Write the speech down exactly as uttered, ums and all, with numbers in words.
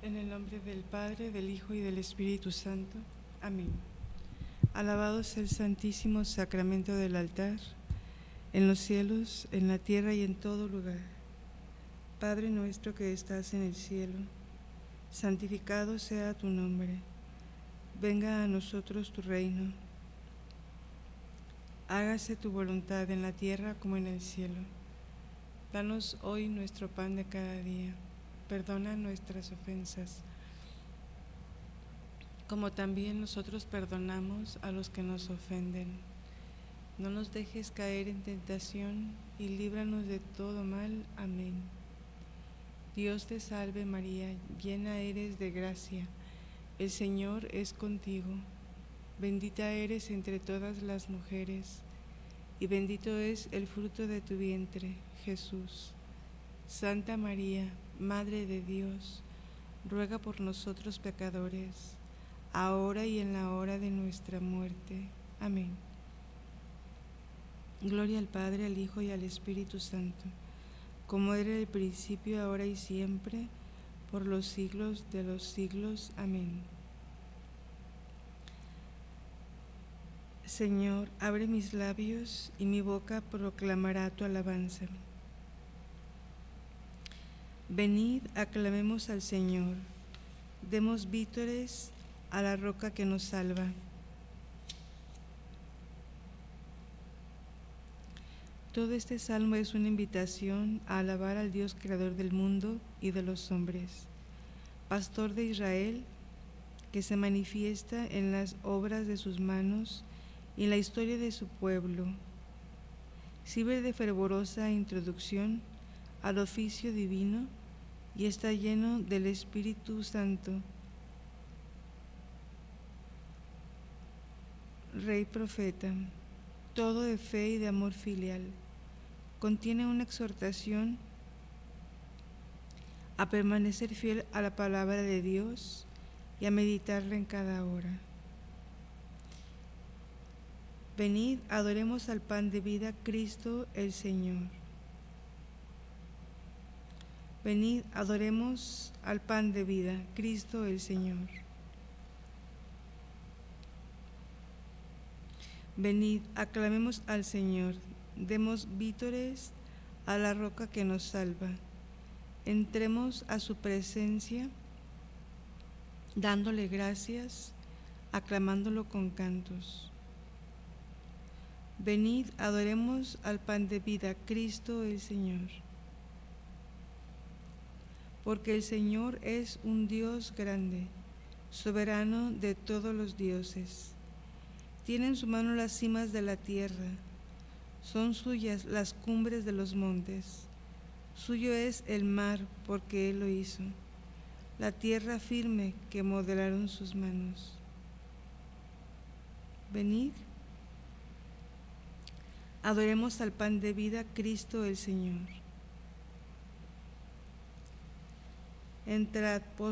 En el nombre del Padre, del Hijo y del Espíritu Santo. Amén. Alabado sea el Santísimo Sacramento del altar, en los cielos, en la tierra y en todo lugar. Padre nuestro que estás en el cielo, santificado sea tu nombre. Venga a nosotros tu reino. Hágase tu voluntad en la tierra como en el cielo. Danos hoy nuestro pan de cada día. Perdona nuestras ofensas, como también nosotros perdonamos a los que nos ofenden. No nos dejes caer en tentación y líbranos de todo mal. Amén. Dios te salve María, llena eres de gracia, el Señor es contigo. Bendita eres entre todas las mujeres, y bendito es el fruto de tu vientre, Jesús. Santa María, Madre de Dios, ruega por nosotros pecadores, ahora y en la hora de nuestra muerte. Amén. Gloria al Padre, al Hijo y al Espíritu Santo, como era en el principio, ahora y siempre, por los siglos de los siglos. Amén. Señor, abre mis labios y mi boca proclamará tu alabanza. Venid, aclamemos al Señor, demos vítores a la roca que nos salva. Todo este salmo es una invitación a alabar al Dios creador del mundo y de los hombres, pastor de Israel, que se manifiesta en las obras de sus manos y en la historia de su pueblo. Sirve de fervorosa introducción al oficio divino y está lleno del Espíritu Santo. Rey profeta, todo de fe y de amor filial. Contiene una exhortación a permanecer fiel a la palabra de Dios y a meditarla en cada hora. Venid, adoremos al pan de vida, Cristo el Señor. Venid, adoremos al pan de vida, Cristo el Señor. Venid, aclamemos al Señor, demos vítores a la roca que nos salva. Entremos a su presencia, dándole gracias, aclamándolo con cantos. Venid, adoremos al pan de vida, Cristo el Señor. Porque el Señor es un Dios grande, soberano de todos los dioses. Tiene en su mano las cimas de la tierra, son suyas las cumbres de los montes. Suyo es el mar, porque Él lo hizo, la tierra firme que modelaron sus manos. Venid, adoremos al pan de vida, Cristo el Señor. Entrad,